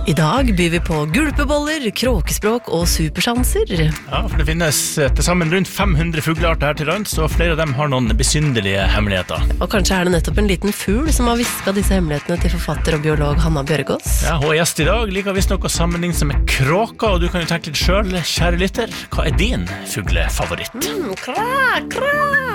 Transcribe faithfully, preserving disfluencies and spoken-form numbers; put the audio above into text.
I dag byr vi på gulpeboller, kråkespråk og supersjanser. Ja, for det finnes til sammen rundt fem hundre fuglearter her til lands, og flere av dem har noen besynderlige hemmeligheter. Og kanskje er det nettopp en liten fugl som har visket disse hemmelighetene til forfatter og biolog Hanna Bjørgås. Ja, og gjest i dag liker visst noe sammenligning som er kråka, og du kan jo tenke litt selv, kjære lytter, hva er din fuglefavoritt? Mm, kra, kra.